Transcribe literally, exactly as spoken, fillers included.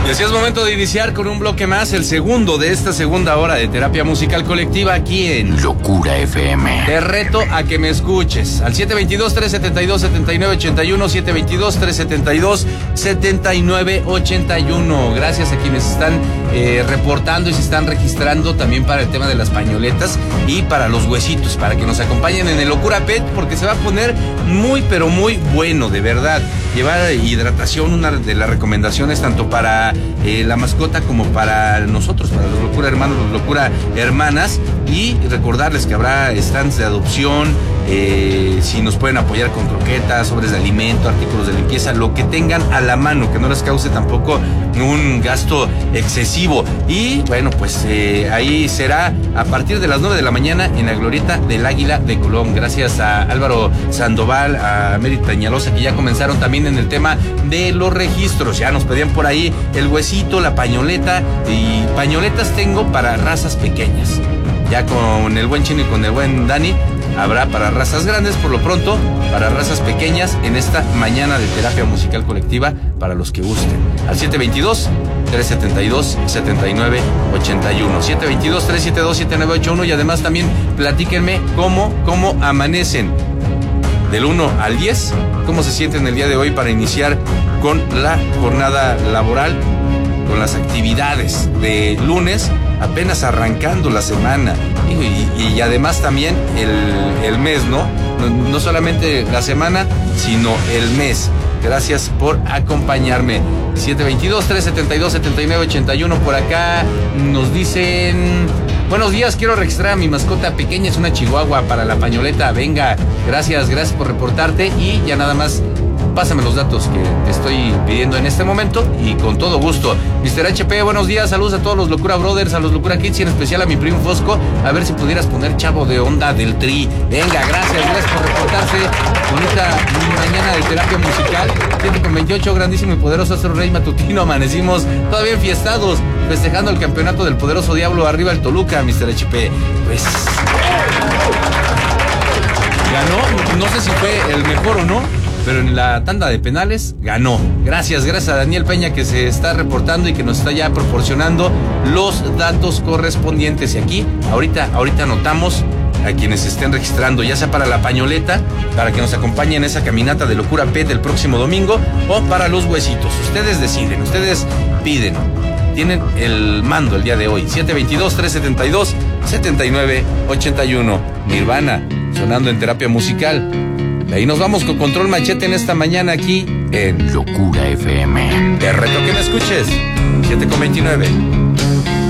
Y así es momento de iniciar con un bloque más, el segundo de esta segunda hora de terapia musical colectiva aquí en Locura F M. Te reto a que me escuches al siete dos dos, tres siete dos, siete nueve ocho uno, siete dos dos, tres siete dos, siete nueve ocho uno. Gracias a quienes están eh, reportando y se están registrando también para el tema de las pañoletas y para los huesitos, para que nos acompañen en el Locura Pet, porque se va a poner muy pero muy bueno, de verdad. Llevar hidratación, una de las recomendaciones tanto para eh, la mascota como para nosotros, para los Locura Hermanos, los Locura Hermanas, y recordarles que habrá stands de adopción, eh, si nos pueden apoyar con croquetas, sobres de alimento, artículos de limpieza, lo que tengan a la mano, que no les cause tampoco un gasto excesivo. Y bueno, pues eh, ahí será a partir de las nueve de la mañana en la glorieta del Águila de Colón. Gracias a Álvaro Sandoval, a Mary Peñalosa, que ya comenzaron también en el tema de los registros. Ya nos pedían por ahí el huesito, la pañoleta, y pañoletas tengo para razas pequeñas. Ya con el buen Chino y con el buen Dani habrá para razas grandes, por lo pronto para razas pequeñas en esta mañana de terapia musical colectiva para los que gusten. Al siete dos dos, tres siete dos, siete nueve ocho uno, siete dos dos, tres siete dos, siete nueve ocho uno, y además también platíquenme cómo, cómo amanecen del uno al diez, cómo se sienten el día de hoy para iniciar con la jornada laboral, con las actividades de lunes, apenas arrancando la semana, y, y, y además también el, el mes, ¿no? ¿no? No solamente la semana, sino el mes. Gracias por acompañarme. siete dos dos, tres siete dos, siete nueve ocho uno. Por acá nos dicen: buenos días, quiero registrar a mi mascota pequeña, es una chihuahua para la pañoleta. Venga, gracias, gracias por reportarte, y ya nada más pásame los datos que te estoy pidiendo en este momento y con todo gusto. mister H P, buenos días, saludos a todos los Locura Brothers, a los Locura Kids y en especial a mi primo Fosco. A ver si pudieras poner Chavo de Onda del Tri. Venga, gracias, gracias por reportarse. Bonita mañana de terapia musical. siete con veintiocho, grandísimo y poderoso Astro Rey Matutino. Amanecimos todavía enfiestados, festejando el campeonato del poderoso Diablo. Arriba el Toluca, mister H P. Pues ganó, no sé si fue el mejor o no, pero en la tanda de penales ganó. Gracias, gracias a Daniel Peña, que se está reportando y que nos está ya proporcionando los datos correspondientes. Y aquí, ahorita, ahorita anotamos a quienes se estén registrando, ya sea para la pañoleta, para que nos acompañen en esa caminata de Locura Pet el próximo domingo, o para los huesitos. Ustedes deciden, ustedes piden. Tienen el mando el día de hoy. siete dos dos, tres siete dos, siete nueve ocho uno. Nirvana, sonando en terapia musical. De ahí nos vamos con Control Machete en esta mañana aquí en Locura F M. Te reto que me escuches. siete con veintinueve.